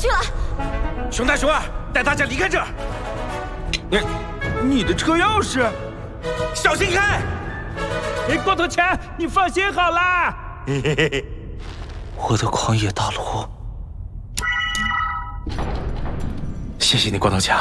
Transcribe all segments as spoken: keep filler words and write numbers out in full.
去了。 熊大、熊二，带大家离开这儿。你，你的车钥匙，小心开！ 哎，光头强，你放心好啦。 嘿嘿嘿， 我的狂野大陆，谢谢你，光头强。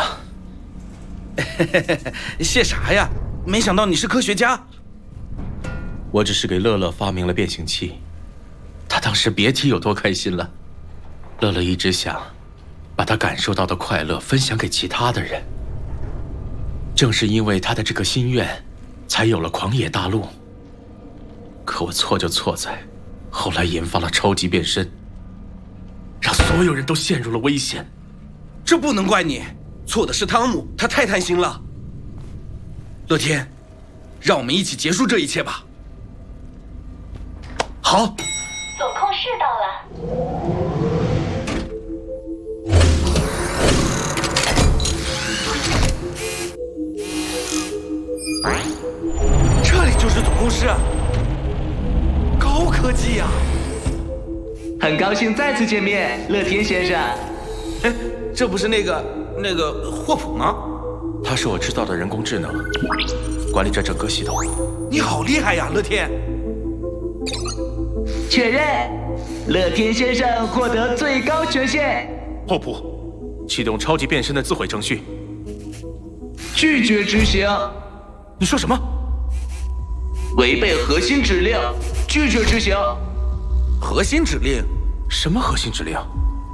谢啥呀？没想到你是科学家。 我只是给乐乐发明了变形器，他当时别提有多开心了。乐乐一直想把他感受到的快乐分享给其他的人，正是因为他的这个心愿，才有了狂野大陆。可我错就错在，后来引发了超级变身，让所有人都陷入了危险。 这不能怪你，错的是汤姆，他太贪心了。乐天，让我们一起结束这一切吧。好。 总控室到了。 这里就是总控室，高科技呀！ 很高兴再次见面，乐天先生。 哎，这不是那个那个霍普吗？ 他是我制造的人工智能，管理着整个系统。 你好厉害呀，乐天！ 确认，乐天先生获得最高权限。 霍普，启动超级变身的自毁程序。 拒绝执行。 你说什么？ 违背核心指令，拒绝执行。 核心指令？ 什么核心指令？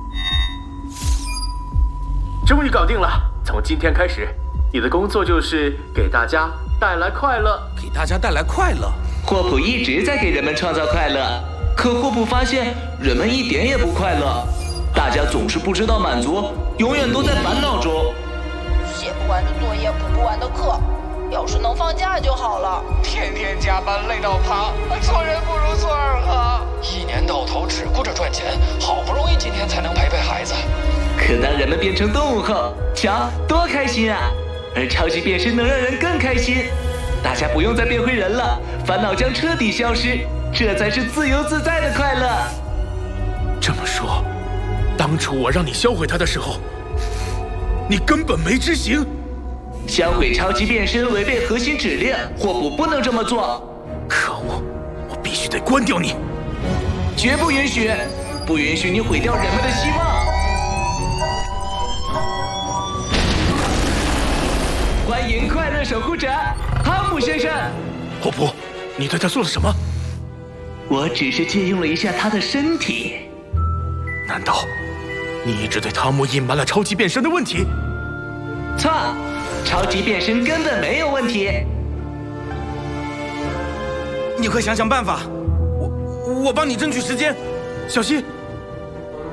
终于搞定了！从今天开始，你的工作就是给大家带来快乐。 给大家带来快乐。 霍普一直在给人们创造快乐，可霍普发现人们一点也不快乐，大家总是不知道满足，永远都在烦恼中。 写不完的作业，补不完的课。要是能放假就好了， 天天加班累到趴，做人不如做二哈。一年到头只顾着赚钱，好不容易今天才能陪陪孩子。 可当人们变成动物后，瞧多开心啊！而超级变身能让人更开心，大家不用再变回人了，烦恼将彻底消失，这才是自由自在的快乐。 这么说，当初我让你销毁它的时候，你根本没执行。 销毁超级变身违背核心指令，霍普不能这么做。 可恶，我必须得关掉你！ 绝不允许，不允许你毁掉人们的希望！欢迎快乐守护者汤姆先生。 霍普，你对他做了什么？ 我只是借用了一下他的身体。 难道你一直对汤姆隐瞒了超级变身的问题？ 错。超级变身根本没有问题， 你快想想办法，我我帮你争取时间， 小心。